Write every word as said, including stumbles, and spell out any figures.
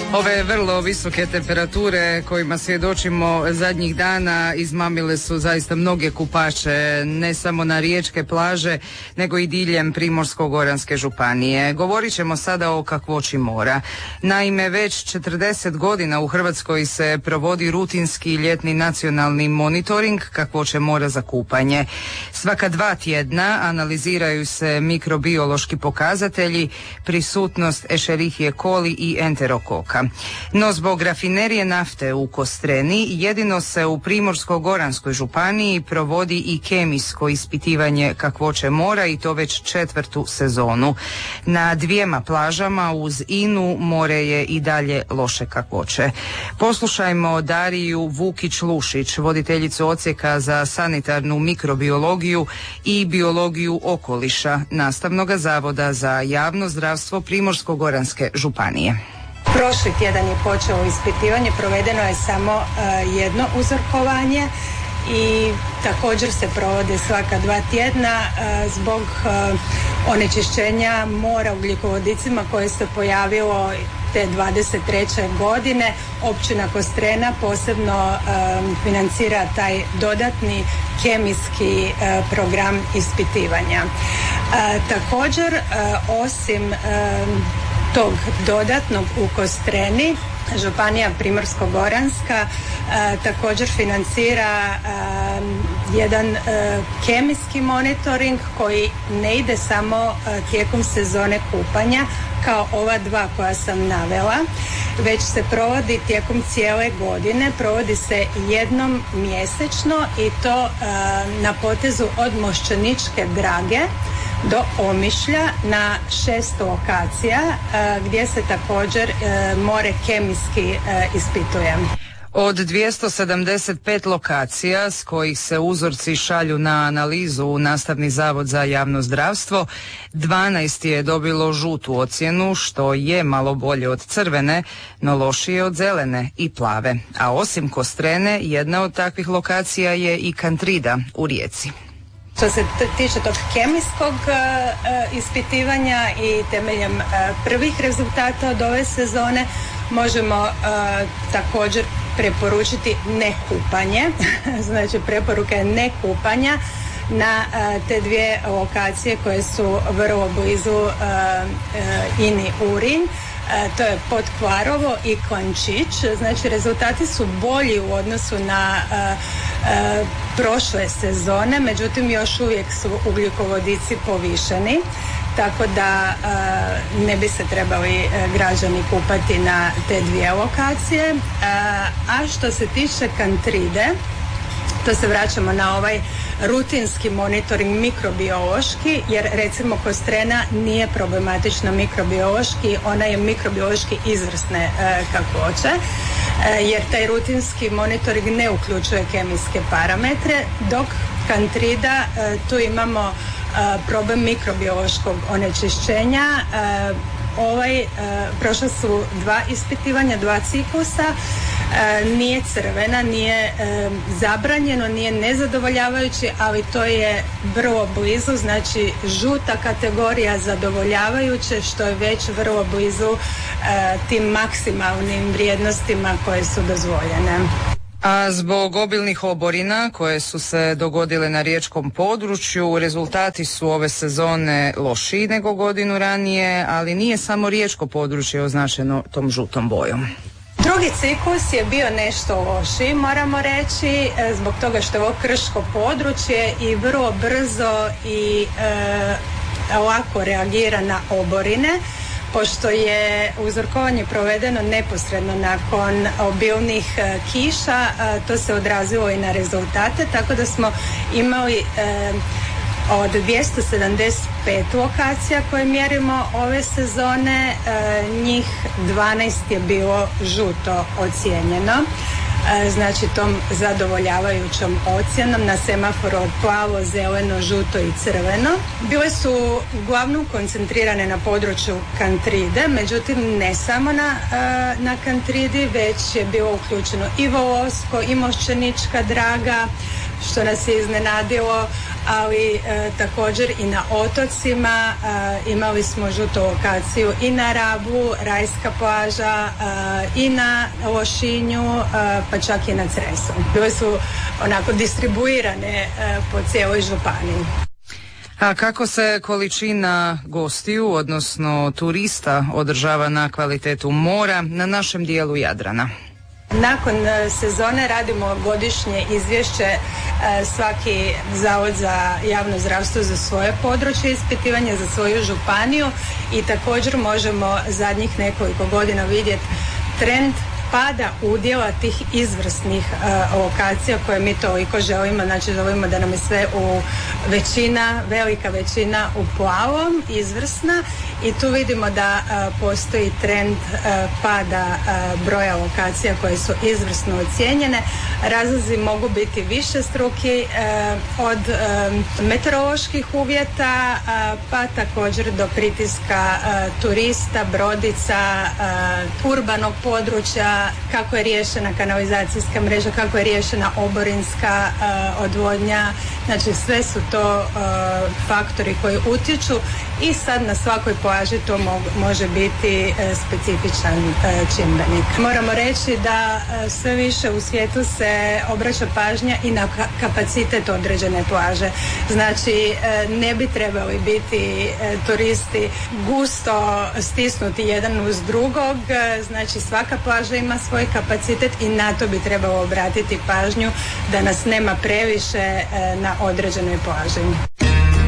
Ove vrlo visoke temperature kojima svjedočimo zadnjih dana izmamile su zaista mnoge kupače, ne samo na riječke plaže, nego i diljem Primorsko-goranske županije. Govorit ćemo sada o kakvoći mora. Naime, već četrdeset godina u Hrvatskoj se provodi rutinski ljetni nacionalni monitoring kakvoće mora za kupanje. Svaka dva tjedna analiziraju se mikrobiološki pokazatelji, prisutnost Escherichie coli i enterokoka. No zbog rafinerije nafte u Kostreni jedino se u Primorsko-goranskoj županiji provodi i kemijsko ispitivanje kakvoće mora i to već četvrtu sezonu. Na dvijema plažama uz Inu more je i dalje loše kakvoće. Poslušajmo Dariju Vukić-Lušić, voditeljicu odsjeka za sanitarnu mikrobiologiju i biologiju okoliša Nastavnog zavoda za javno zdravstvo Primorsko-goranske županije. Prošli tjedan je počelo ispitivanje, provedeno je samo uh, jedno uzorkovanje i također se provode svaka dva tjedna uh, zbog uh, onečišćenja mora ugljikovodicima koje se pojavilo te dvadeset treće godine. Općina Kostrena posebno um, financira taj dodatni kemijski uh, program ispitivanja. Uh, također, uh, osim um, tog dodatnog u Kostreni, županija Primorsko-goranska e, također financira e, jedan e, kemijski monitoring koji ne ide samo e, tijekom sezone kupanja kao ova dva koja sam navela, već se provodi tijekom cijele godine, provodi se jednom mjesečno i to e, na potezu od Mošćeničke Drage do Omišlja na šest lokacija e, gdje se također e, more kemijski e, ispituje. Od dvjesto sedamdeset pet lokacija s kojih se uzorci šalju na analizu u Nastavni zavod za javno zdravstvo, dvanaest je dobilo žutu ocjenu, što je malo bolje od crvene, no lošije od zelene i plave. A osim Kostrene, jedna od takvih lokacija je i Kantrida u Rijeci. Što se tiče tog kemijskog uh, ispitivanja i temeljem uh, prvih rezultata od ove sezone možemo uh, također preporučiti nekupanje, znači preporuka je nekupanja na uh, te dvije lokacije koje su vrlo blizu uh, uh, Ini Urinj. Uh, to je Potkvarovo i Klančić. Znači rezultati su bolji u odnosu na uh, uh, prošle sezone, međutim još uvijek su ugljikovodici povišeni, tako da uh, ne bi se trebali uh, građani kupati na te dvije lokacije. Uh, a što se tiče Kantride, to se vraćamo na ovaj rutinski monitoring mikrobiološki, jer recimo Kostrena nije problematična mikrobiološki, ona je mikrobiološki izvrsne e, kakvoće, e, jer taj rutinski monitoring ne uključuje kemijske parametre, dok Kantrida, e, tu imamo e, problem mikrobiološkog onečišćenja. E, ovaj, e, prošla su dva ispitivanja, dva ciklusa. E, nije crvena, nije e, zabranjeno, nije nezadovoljavajući, ali to je vrlo blizu, znači žuta kategorija zadovoljavajuće, što je već vrlo blizu e, tim maksimalnim vrijednostima koje su dozvoljene. A zbog obilnih oborina koje su se dogodile na riječkom području, rezultati su ove sezone lošiji nego godinu ranije, ali nije samo riječko područje označeno tom žutom bojom. Drugi ciklus je bio nešto lošiji, moramo reći, zbog toga što je ovo krško područje i vrlo brzo i e, lako reagira na oborine, pošto je uzorkovanje provedeno neposredno nakon obilnih e, kiša, e, to se odrazilo i na rezultate, tako da smo imali e, od dvjesto sedamdeset pet lokacija koje mjerimo ove sezone, e, njih dvanaest je bilo žuto ocijenjeno, e, znači tom zadovoljavajućom ocjenom na semaforu od plavo, zeleno, žuto i crveno. Bile su uglavnom koncentrirane na području Kantride, međutim ne samo na, e, na Kantridi, već je bilo uključeno i Volosko, i Mošćenička Draga, što nas je iznenadilo, ali e, također i na otocima. E, imali smo žutu lokaciju i na Rabu, Rajska plaža, e, i na Lošinju, e, pa čak i na Cresu. Bile su onako distribuirane e, po cijeloj županiji. A kako se količina gostiju, odnosno turista, održava na kvalitetu mora na našem dijelu Jadrana? Nakon sezone radimo godišnje izvješće, svaki zavod za javno zdravstvo za svoje područje ispitivanja, za svoju županiju, i također možemo zadnjih nekoliko godina vidjeti trend pada udjela tih izvrsnih uh, lokacija koje mi toliko želimo. Znači želimo da nam je sve u većina, velika većina u plavom, izvrsna, i tu vidimo da uh, postoji trend uh, pada uh, broja lokacija koje su izvrsno ocijenjene. Razlozi mogu biti višestruki, uh, od um, meteoroloških uvjeta, uh, pa također do pritiska uh, turista, brodica, uh, urbanog područja, kako je riješena kanalizacijska mreža, kako je riješena oborinska uh, odvodnja. Znači sve su to uh, faktori koji utječu, i sad na svakoj plaži to mo- može biti uh, specifičan uh, čimbenik. Moramo reći da uh, sve više u svijetu se obraća pažnja i na ka- kapacitet određene plaže. Znači uh, ne bi trebali biti uh, turisti gusto stisnuti jedan uz drugog. Uh, znači svaka plaža ima svoj kapacitet i na to bi trebalo obratiti pažnju da nas nema previše uh, na određenoj plaži.